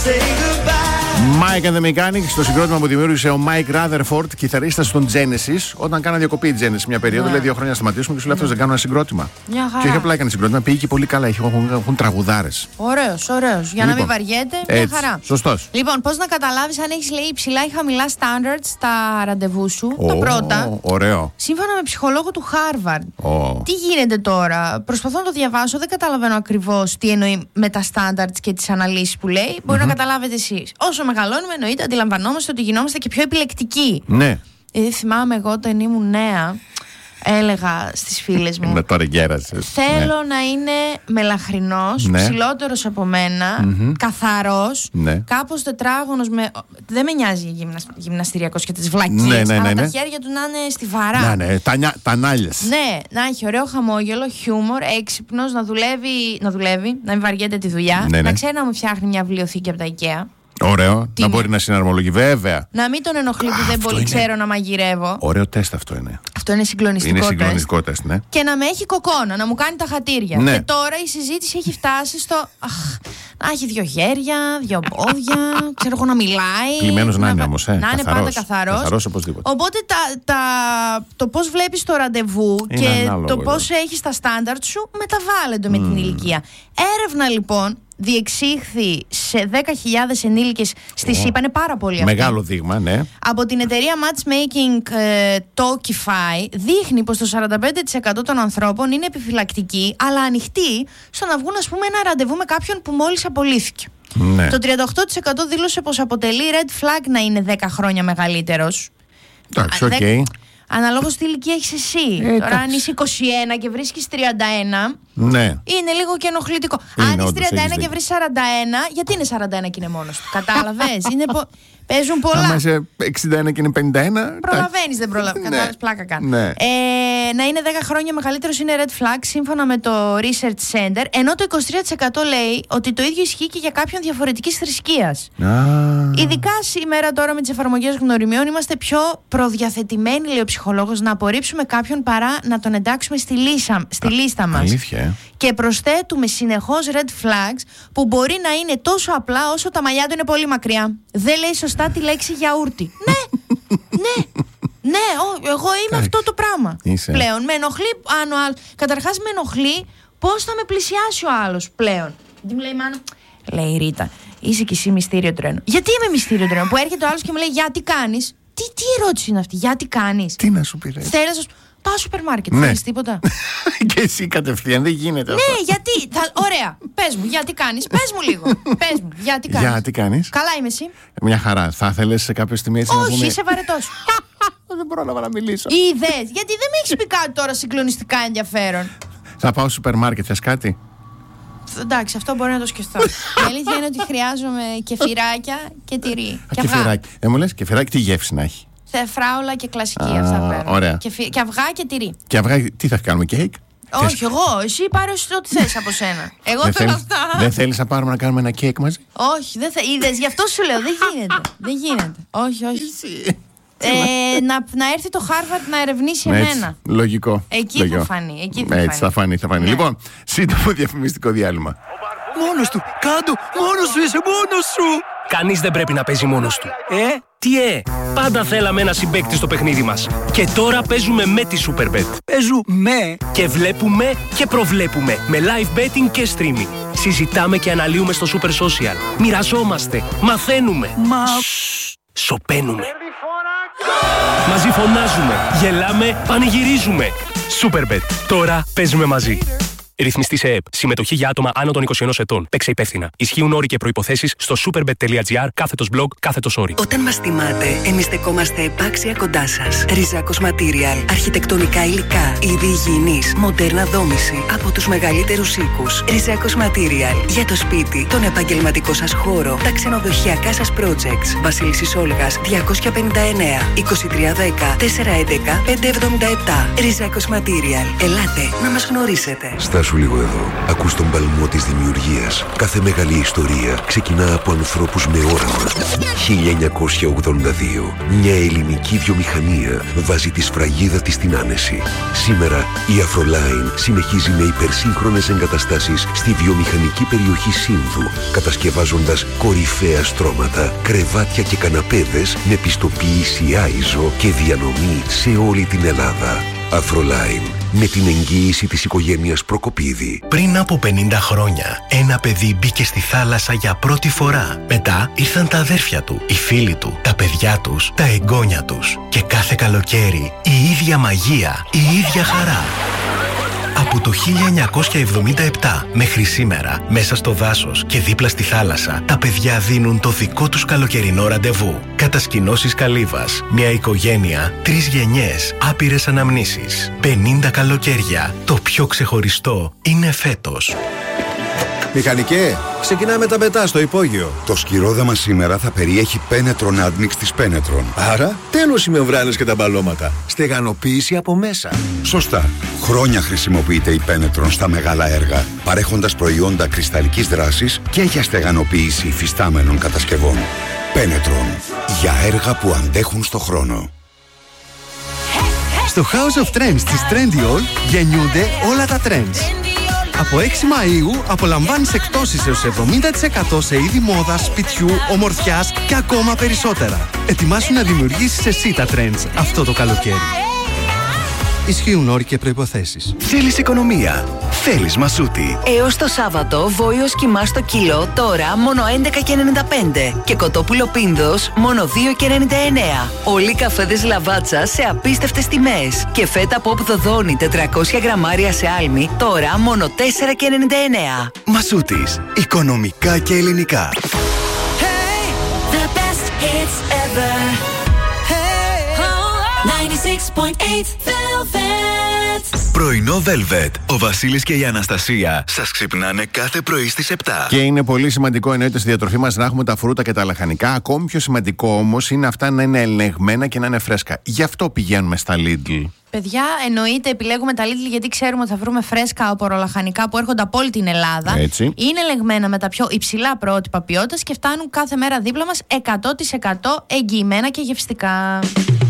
Mike and the Mechanics, το συγκρότημα που δημιούργησε ο Mike Rutherford, κιθαρίστας των Genesis, όταν κάνανε διακοπή η Genesis μια περίοδο, λέει 2 χρόνια να σταματήσουμε και σου λέει αυτός δεν κάνουν ένα συγκρότημα. Και όχι απλά έκανε συγκρότημα, πήγε και πολύ καλά, έχουν τραγουδάρες. Ωραίος. Για να μην βαριέται, μια χαρά. Σωστός. Λοιπόν, πώς να καταλάβεις αν έχεις λέει υψηλά ή χαμηλά standards στα ραντεβού σου. Το πρώτα. Ωραίο. Σύμφωνα με ψυχολόγο του Harvard. Τι γίνεται τώρα, προσπαθώ να το διαβάσω, δεν καταλαβαίνω ακριβώς τι εννοεί με τα standards και τις αναλύσεις που λέει. Μπορεί να καταλάβετε εσείς. Όσο μεγαλώνουμε, εννοείται, αντιλαμβανόμαστε ότι γινόμαστε και πιο επιλεκτικοί. Ναι. Θυμάμαι εγώ όταν ήμουν νέα, έλεγα στις φίλες μου. Να τώρα γκέρασες. Θέλω να είναι μελαχρινός, ψηλότερος από μένα, καθαρός, κάπως τετράγωνος. Δεν με νοιάζει γυμναστηριακός και τις βλακίες, αλλά τα χέρια του να είναι στιβαρά. Τα νάλιες. Ναι, να έχει ωραίο χαμόγελο, χιούμορ, έξυπνος, να δουλεύει, να μην βαριέται τη δουλειά, να ξέρει να μου φτιάχνει μια βιβλιοθήκη από τα IKEA. Ωραίο, να μπορεί να συναρμολογεί, βέβαια. Να μην τον ενοχλεί που δεν πολύ ξέρω να μαγειρεύω. Ωραίο τεστ αυτό είναι. Αυτό είναι συγκλονιστικό τεστ, ναι. Και να με έχει κοκόνα, να μου κάνει τα χατήρια. Ναι. Και τώρα η συζήτηση έχει φτάσει στο. Να έχει 2 χέρια, 2 πόδια, ξέρω εγώ να μιλάει. Κλειμένος να είναι όμως, να είναι πάντα καθαρός. Καθαρός οπωσδήποτε. Οπότε το πώς βλέπεις το ραντεβού είναι και το πώς έχεις τα στάνταρτ σου μεταβάλλονται με την ηλικία. Έρευνα λοιπόν διεξήχθη σε 10.000 ενήλικες στη ΣΥΠΑ, είναι πάρα πολύ αυτή. Μεγάλο δείγμα, ναι. Από την εταιρεία Matchmaking Talkify δείχνει πως το 45% των ανθρώπων είναι επιφυλακτικοί, αλλά ανοιχτοί στο να βγουν, ας πούμε, ένα ραντεβού με κάποιον που μόλις απολύθηκε. Ναι. Το 38% δήλωσε πως αποτελεί red flag να είναι 10 χρόνια μεγαλύτερος. Εντάξει, οκ. Αναλόγως τι ηλικία έχεις εσύ. Τώρα, αν είσαι 21 και βρίσκεις 31, ναι, είναι λίγο και ενοχλητικό. Αν είσαι 31 και βρεις 41, γιατί είναι 41 και είναι μόνος του. Κατάλαβες. Παίζουν πολλά. Αν είσαι 61 και είναι 51. Προλαβαίνεις, δεν προλαβαίνεις. Κατάλαβες, πλάκα κάνω. Ναι. Να είναι 10 χρόνια μεγαλύτερος είναι red flag σύμφωνα με το Research Center, ενώ το 23% λέει ότι το ίδιο ισχύει και για κάποιον διαφορετικής θρησκείας. Ειδικά σήμερα τώρα με τις εφαρμογές γνωριμιών είμαστε πιο προδιαθετημένοι, λέει ο ψυχολόγος, να απορρίψουμε κάποιον παρά να τον εντάξουμε στη λίστα μας. Αλήθεια. Και προσθέτουμε συνεχώς red flags που μπορεί να είναι τόσο απλά όσο τα μαλλιά του είναι πολύ μακριά. Δεν λέει σωστά τη λέξη γιαούρτι. Ναι, εγώ είμαι αυτό το πράγμα. Πλέον με ενοχλεί. Καταρχάς με ενοχλεί πώς θα με πλησιάσει ο άλλος πλέον. Γιατί μου λέει, μάνα, λέει η Ρίτα, είσαι κι εσύ μυστήριο τρένο. Γιατί είμαι μυστήριο τρένο? Που έρχεται ο άλλος και μου λέει, γιατί κάνεις? Τι ερώτηση είναι αυτή? Γιατί κάνεις? Τι να σου πει? Θέλω να σου πάω σούπερ μάρκετ, δεν θέλεις τίποτα? Και εσύ κατευθείαν, δεν γίνεται αυτό. Ναι, γιατί. Ωραία, πες μου, γιατί κάνεις? Πες μου λίγο. Πες μου, γιατί κάνεις? Γιατί κάνεις? Καλά είμαι, εσύ? Μια χαρά. Θα ήθελες σε κάποια στιγμή έτσι να πούμε? Όχι, είσαι βαρετός. Δεν πρόλαβα να μιλήσω. Είδες, γιατί δεν με έχεις πει κάτι τώρα συγκλονιστικά ενδιαφέρον. Θα πάω σούπερ μάρκετ, θες κάτι? Εντάξει, αυτό μπορεί να το σκεφτώ. Η αλήθεια είναι ότι χρειάζομαι κεφιράκια και τυρί. Και αυγά. Μου λες κεφιράκι, τι γεύση να έχει? Φράουλα και κλασική, αυτά παίρνω. Ωραία. Και αυγά και τυρί. Και αυγά, τι θα κάνουμε, κέικ? Όχι, εγώ. Εσύ πάρε ό,τι θες από σένα. Εγώ θέλω αυτά. Δεν θέλεις να πάρουμε να κάνουμε ένα κέικ μαζί? Όχι, δεν θα. Είδες, γι' αυτό σου λέω. Δεν γίνεται. Όχι. Να έρθει το Harvard να ερευνήσει εμένα. Λογικό. Εκεί θα φανεί. Έτσι θα φανεί. Ναι. Λοιπόν, σύντομο διαφημιστικό διάλειμμα. Μόνος του, κάτω, μόνος σου είσαι, μόνος σου. Κανείς δεν πρέπει να παίζει μόνος του. Τι πάντα θέλαμε ένα συμπαίκτη στο παιχνίδι μας. Και τώρα παίζουμε με τη Superbet. Παίζουμε. Και βλέπουμε και προβλέπουμε με live betting και streaming. Συζητάμε και αναλύουμε στο Super Social. Μοιραζόμαστε, μαθαίνουμε. Σωπαίνουμε. Μαζί φωνάζουμε, γελάμε, πανηγυρίζουμε. Superbet. Τώρα παίζουμε μαζί. Ρυθμιστή σε ΕΕΠ. Συμμετοχή για άτομα άνω των 21 ετών. Παίξε υπεύθυνα. Ισχύουν όροι και προϋποθέσεις στο superbet.gr/blog/όροι. Όταν μας τιμάτε, εμείς στεκόμαστε επάξια κοντά σας. Ριζάκος Material. Αρχιτεκτονικά υλικά. Είδη υγιεινής. Μοντέρνα δόμηση. Από τους μεγαλύτερους οίκους. Ριζάκος Material. Για το σπίτι, τον επαγγελματικό σας χώρο, τα ξενοδοχειακά σας projects. Βασίλισσης Όλγας 259 2310 411 577. Ριζάκος Material. Ελάτε να μας γνωρίσετε. Στα σου λίγο εδώ. Ακούς τον παλμό της δημιουργίας. Κάθε μεγάλη ιστορία ξεκινά από ανθρώπους με όραμα. 1982. Μια ελληνική βιομηχανία βάζει τη σφραγίδα της στην άνεση. Σήμερα η Afroline συνεχίζει με υπερσύγχρονες εγκαταστάσεις στη βιομηχανική περιοχή Σύνδου, κατασκευάζοντας κορυφαία στρώματα, κρεβάτια και καναπέδες με πιστοποίηση ISO και διανομή σε όλη την Ελλάδα. Afroline, με την εγγύηση της οικογένειας Προκοπίδη. Πριν από 50 χρόνια, ένα παιδί μπήκε στη θάλασσα για πρώτη φορά. Μετά ήρθαν τα αδέρφια του, οι φίλοι του, τα παιδιά τους, τα εγγόνια τους. Και κάθε καλοκαίρι, η ίδια μαγεία, η ίδια χαρά. Από το 1977 μέχρι σήμερα, μέσα στο δάσος και δίπλα στη θάλασσα, τα παιδιά δίνουν το δικό τους καλοκαιρινό ραντεβού. Κατασκηνώσεις Καλύβας, μια οικογένεια, 3 γενιές, άπειρες αναμνήσεις. 50 καλοκαίρια. Το πιο ξεχωριστό είναι φέτος. Μηχανικέ, ξεκινάμε τα πετά στο υπόγειο. Το σκυρόδεμα σήμερα θα περιέχει Penetron Admix της Penetron. Άρα, τέλος οι μεμβράνες και τα μπαλώματα. Στεγανοποίηση από μέσα. Σωστά. Χρόνια χρησιμοποιείται η Penetron στα μεγάλα έργα, παρέχοντας προϊόντα κρυσταλλικής δράσης και για στεγανοποίηση υφιστάμενων κατασκευών. Penetron. Για έργα που αντέχουν στο χρόνο. Στο House of Trends της Trendyol γεννιούνται όλα τα trends. Από 6 Μαΐου απολαμβάνεις εκτόσεις έως 70% σε είδη μόδας, σπιτιού, ομορφιάς και ακόμα περισσότερα. Ετοιμάσου να δημιουργήσεις εσύ τα trends αυτό το καλοκαίρι. Ισχύουν όροι και προϋποθέσεις. Θέλεις οικονομία. Θέλεις Μασούτη. Έως το Σάββατο, βόηος κιμά στο κιλό, τώρα μόνο 11,95. Και κοτόπουλο πίνδος, μόνο 2,99. Όλοι οι καφέδες Λαβάτσα σε απίστευτες τιμές. Και φέτα Pop Δοδόνη 400 γραμμάρια σε άλμη, τώρα μόνο 4,99. Μασούτης. Οικονομικά και ελληνικά. Hey, the best hits ever. Hey, 96.8 Velvet. Πρωινό Velvet. Ο Βασίλης και η Αναστασία σας ξυπνάνε κάθε πρωί στις 7. Και είναι πολύ σημαντικό, εννοείται, στη διατροφή μας να έχουμε τα φρούτα και τα λαχανικά. Ακόμη πιο σημαντικό όμως είναι αυτά να είναι ελεγμένα και να είναι φρέσκα. Γι' αυτό πηγαίνουμε στα Lidl. Παιδιά, εννοείται επιλέγουμε τα Lidl γιατί ξέρουμε ότι θα βρούμε φρέσκα απορρολαχανικά που έρχονται από όλη την Ελλάδα. Έτσι. Είναι ελεγμένα με τα πιο υψηλά πρότυπα ποιότητας και φτάνουν κάθε μέρα δίπλα μας 100% εγγυημένα και γευστικά.